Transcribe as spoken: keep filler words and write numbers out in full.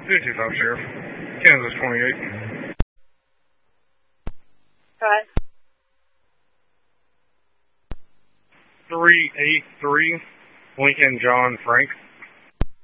fifty-five, Sheriff. Kansas twenty-eight. Hi. three eight three, Lincoln John Frank.